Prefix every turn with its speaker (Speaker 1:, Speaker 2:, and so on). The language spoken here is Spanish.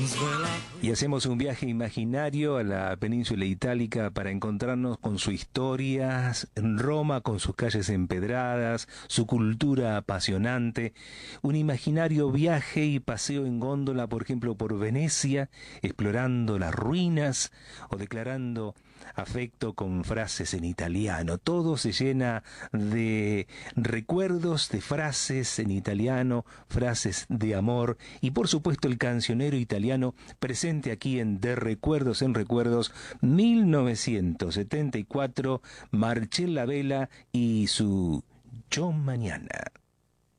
Speaker 1: Y hacemos un viaje imaginario a la península itálica para encontrarnos con su historia, en Roma con sus calles empedradas, su cultura apasionante, un imaginario viaje y paseo en góndola, por ejemplo, por Venecia, explorando las ruinas o declarando afecto con frases en italiano. Todo se llena de recuerdos, de frases en italiano, frases de amor y por supuesto el cancionero italiano presente aquí en De Recuerdos en Recuerdos 1974, Marcella Bella y su Yo Mañana.